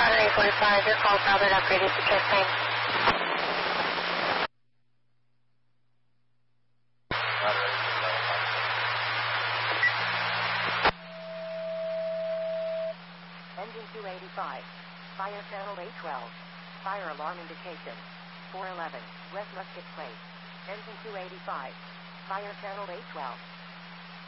Otter 845, your call routed upgraded to chest pain. Engine 285. Fire channel 812. Fire alarm indication. 411. West Musket Place. Engine 285. Fire channel 812.